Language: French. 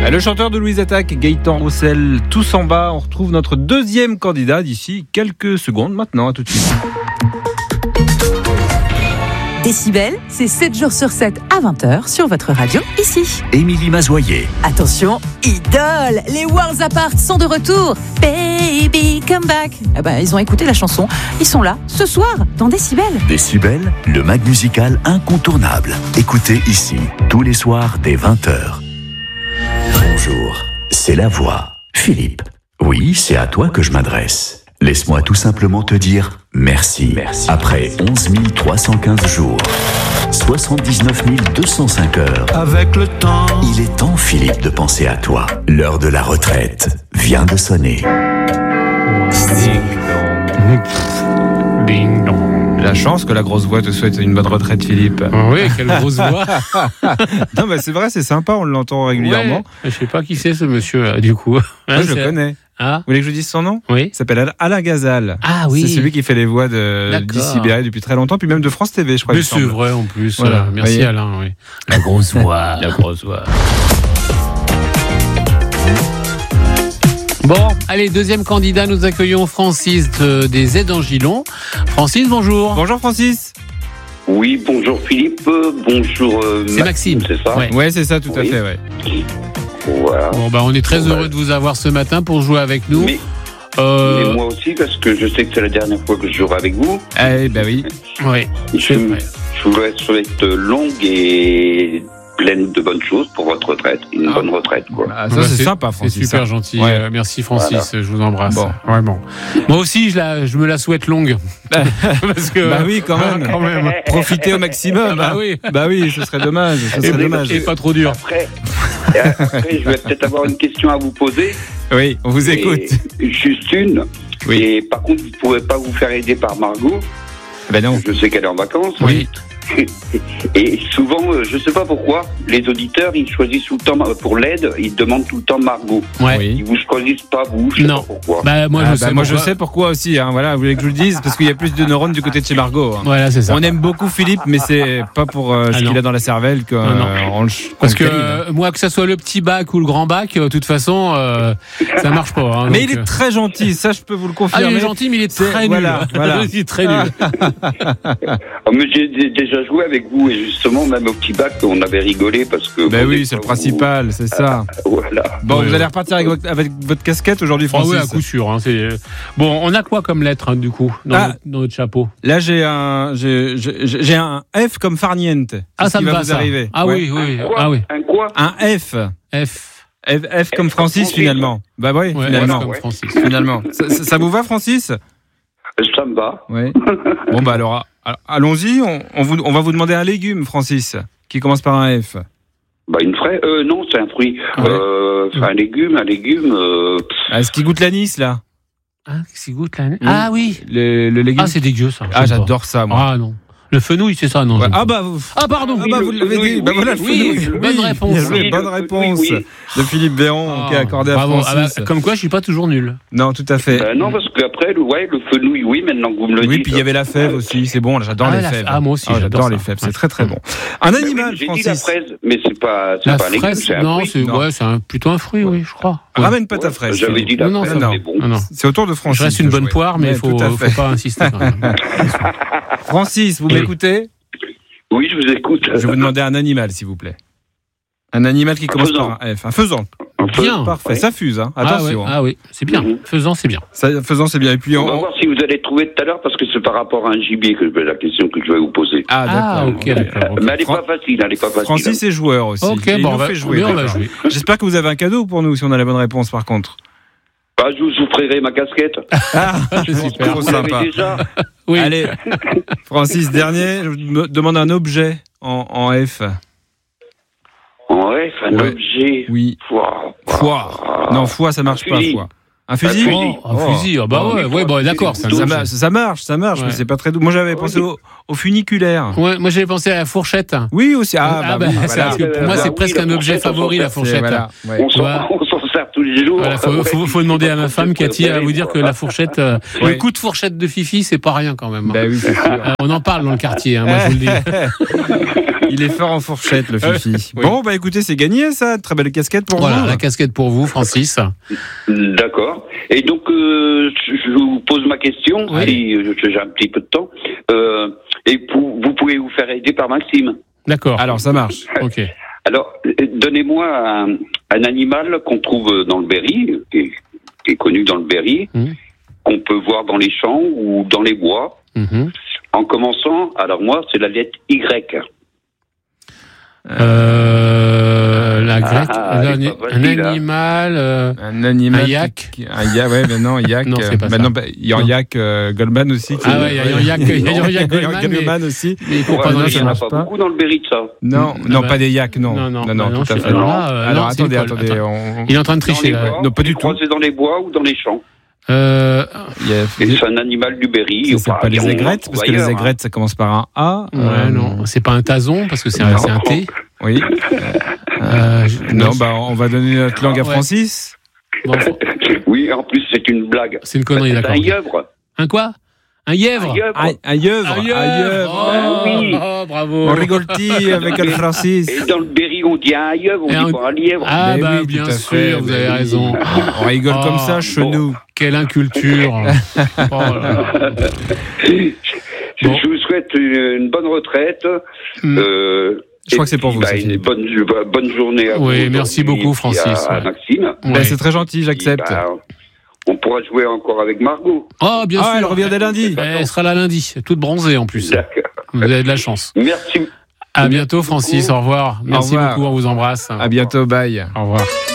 Le chanteur de Louise Attaque, Gaëtan Roussel, tous en bas. On retrouve notre deuxième candidat d'ici quelques secondes maintenant. À tout de suite. Décibel, c'est 7 jours sur 7 à 20h sur votre radio, ici. Émilie Mazoyer. Attention, Idol, les Worlds Apart sont de retour. Baby, come back. Ils ont écouté la chanson. Ils sont là, ce soir, dans Décibel. Décibel, le mag musical incontournable. Écoutez ici, tous les soirs dès 20h. Bonjour, c'est la voix. Philippe. Oui, c'est à toi que je m'adresse. Laisse-moi tout simplement te dire merci. Après 11 315 jours, 79 205 heures. Avec le temps, il est temps, Philippe, de penser à toi. L'heure de la retraite vient de sonner. Ding dong. La chance que la grosse voix te souhaite une bonne retraite, Philippe. Oui, quelle grosse voix. Non, c'est vrai, c'est sympa, on l'entend régulièrement. Ouais, je sais pas qui c'est ce monsieur, du coup. Moi, je le connais. Ah. Vous voulez que je vous dise son nom ? Oui. Il s'appelle Alain Gazal. Ah oui. C'est celui qui fait les voix d'ICIBEL depuis très longtemps, puis même de France TV, je crois. Mais c'est vrai en plus. Voilà. Merci Voyez. Alain. Oui. La grosse voix. La grosse voix. Bon, allez, deuxième candidat, nous accueillons Francis des Aides en Gilon. Francis, bonjour. Bonjour Francis. Oui, bonjour Philippe, bonjour C'est Maxime, c'est ça ? Ouais, c'est ça, tout à fait, ouais. Voilà. Bon, on est très heureux de vous avoir ce matin pour jouer avec nous. Mais moi aussi, parce que je sais que c'est la dernière fois que je jouerai avec vous. Eh ben oui. Oui, c'est vrai. Je vous souhaite longue et pleine de bonnes choses pour votre retraite. Une bonne retraite, quoi. Ah, ça, c'est sympa, Francis. C'est super gentil. Ouais. Merci, Francis. Voilà. Je vous embrasse. Bon. Vraiment. Moi aussi, je me la souhaite longue. Parce que, Bah oui, quand même. Profitez au maximum. Bah oui. Bah oui, ce serait dommage. Et pas trop dur. Après, je vais peut-être avoir une question à vous poser. Oui, on vous écoute. Et juste une. Oui. Et par contre, vous ne pourrez pas vous faire aider par Margot. Ben non. Je sais qu'elle est en vacances. Oui. Et souvent, je ne sais pas pourquoi, les auditeurs, ils choisissent tout le temps, pour l'aide, ils demandent tout le temps Margot. Ouais. Oui. Ils vous choisissent pas, vous, je sais pas pourquoi. Je sais pourquoi aussi. Voilà, vous voulez que je vous le dise, parce qu'il y a plus de neurones du côté de chez Margot. Voilà, c'est ça. On aime beaucoup Philippe, mais c'est pas pour ce qu'il a dans la cervelle qu'on Parce que câline. moi, que ça soit le petit bac ou le grand bac, de toute façon, ça marche pas. Hein, mais donc, il est très gentil, ça je peux vous le confirmer. il est gentil, mais il est très nul. Voilà. Il est très nul. Mais j'ai déjà joué avec vous, et justement, même au petit bac, on avait rigolé parce que. Ben oui, c'est le principal, c'est ça. Voilà. Bon, vous allez repartir avec votre casquette aujourd'hui, Francis. Oui, à coup sûr. Hein, bon, on a quoi comme lettre, du coup, dans notre chapeau ? Là, j'ai un F comme farniente. Ah, ça me va, vous ça. arriver. Ah Ouais. oui. Un quoi ? Un F. F comme Francis, finalement. Bah oui, ouais, finalement. F comme Francis. Finalement. Ça vous va, Francis ? Ça me va. Oui. Bon, bah alors, allons-y. On va vous demander un légume, Francis, qui commence par un F. Bah, une fraise. Non, c'est un fruit. Ouais. Un légume. Est-ce qu'il goûte l'anis, là ? Ah, c'est goûte là. Ah oui. Le légume. Ah, c'est dégueu, ça. Ah, j'adore ça, moi. Ah non. Le fenouil, c'est ça, non. Ouais. Ah pardon. vous L'avez dit. Bah voilà, le oui, fenouil. bonne réponse. Bien joué, bonne réponse de Philippe Véron qui est accordé à Francis. Comme quoi, je suis pas toujours nul. Non, tout à fait. Non, parce qu'après, le fenouil, oui, maintenant que vous me le dites. Oui, puis il y avait la fève aussi, c'est bon, j'adore les fèves. Ah, moi aussi, j'adore les fèves, c'est très très bon. Un animal, J'ai Francis. dit la fraise, mais c'est pas La un légume, fraise, c'est un non, fruit. c'est plutôt un fruit, oui, je crois. Ouais. Ramène pas ta fraise. J'avais dit la Non, fraise, non, mais bon. Non. C'est au tour de Francis. Je reste une de bonne jouer. poire, mais il faut pas insister quand même. Francis, vous m'écoutez ? Oui, je vous écoute. Je vais vous demander un animal, s'il vous plaît. Un animal qui commence par un F. Un faisan. Bien. Parfait, Ouais. ça fuse, hein. Attention. Ah oui, c'est bien. Faisant, c'est bien. Faisant, c'est bien. Et puis On va voir si vous allez trouver tout à l'heure, parce que c'est par rapport à un gibier que la question que je vais vous poser. Ah, d'accord. d'accord. Mais elle n'est pas facile, Francis est joueur aussi. Ok, Il bon, nous fait jouer. on va jouer. J'espère que vous avez un cadeau pour nous si on a la bonne réponse, par contre. Bah, je vous offrirai ma casquette. Ah, C'est super. trop Vous l'avez sympa. déjà. Oui. Allez, Francis, dernier, je me demande un objet en F. Ouais, un Ouais. objet. Oui. Foie. Non, foie, ça marche Un pas, fusil. foie. Un fusil Un fusil, bah ouais, bon, d'accord. Ça marche, Ouais. mais c'est pas très doux. Moi, j'avais pensé au funiculaire. Ouais, moi j'avais pensé à la fourchette. Oui, aussi. Oui, parce que pour moi c'est presque un objet favori, la fourchette. Voilà, ouais. On s'en ça tous les jours. Voilà, faut demander à ma femme, Cathy, à vous dire que la fourchette, le coup de fourchette de Fifi, c'est pas rien quand même. Bah oui, c'est sûr. On en parle dans le quartier, moi je vous le dis. Il est fort en fourchette, le Fifi. Oui. Bon, écoutez, c'est gagné ça. Très belle casquette pour Voilà, vous. la casquette pour vous, Francis. D'accord. Et donc, je vous pose ma question, Oui. si j'ai un petit peu de temps. Et vous pouvez vous faire aider par Maxime. D'accord. Alors, ça marche. Ok. Alors, donnez-moi un animal qu'on trouve dans le Berry, qui est connu dans le Berry, qu'on peut voir dans les champs ou dans les bois. En commençant, alors moi, c'est la lettre Y. La grecque, un animal. Un animal. Un yak. Un yak, ouais, mais non, yak. Non, c'est pas ça. Maintenant, il y a un yak Goldman aussi. Ah ouais, il y a un yak Goldman aussi. Mais il faut pas dans non, les Il n'y en a marche pas pas. beaucoup dans le Berry de ça. Non, bah, pas des yaks, non. non, tout à fait. alors là, Alors, non, c'est attendez. Nicole. Il est en train de Dans tricher les là. bois, Non, pas du je crois tout. que c'est dans les bois ou dans les champs. Il y a- Et c'est un animal du Berry. C'est pas les aigrettes, parce que les aigrettes, ça commence par un A. Ouais, non, c'est pas un tason parce que c'est un T. Oui. Non, on va donner notre langue à Francis. Bon, Oui, en plus, c'est une blague. c'est une connerie, C'est d'accord. un lièvre. Un quoi? Un lièvre? Un lièvre. Un yeuvre. Ah oui. Oh, bravo. On rigole-t-il avec le Francis. Et dans le Berry, on dit un lièvre, on Et dit pas un lièvre. Ah Mais bah oui, bien tout à sûr, fait, vous mais avez oui. raison. On rigole comme ça Oh, chez bon. nous. Quelle inculture. Oh là là. Je Bon. vous souhaite une bonne retraite. Je crois que c'est pour vous, ça, Une Philippe. bonne journée à vous. Oui, merci aujourd'hui, beaucoup, et puis Francis, À ouais. Maxime. Ouais. C'est très gentil, j'accepte. Et, on pourra jouer encore avec Margot. Oh, bien sûr. Elle revient dès lundi. Elle sera là lundi, toute bronzée en plus. D'accord. Vous avez de la chance. Merci. À bientôt, Francis. Au revoir. Merci revoir. beaucoup. On vous embrasse. À bientôt, bye. Au revoir.